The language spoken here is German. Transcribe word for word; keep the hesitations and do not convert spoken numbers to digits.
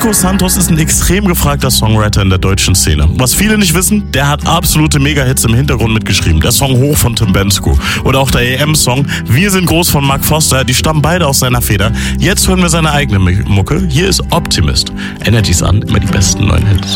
Nico Santos ist ein extrem gefragter Songwriter in der deutschen Szene. Was viele nicht wissen, der hat absolute Mega-Hits im Hintergrund mitgeschrieben. Der Song Hoch von Tim Bendzko oder auch der E M-Song Wir sind groß von Mark Foster, die stammen beide aus seiner Feder. Jetzt hören wir seine eigene Mucke. Hier ist Optimist. Energy's an, immer die besten neuen Hits.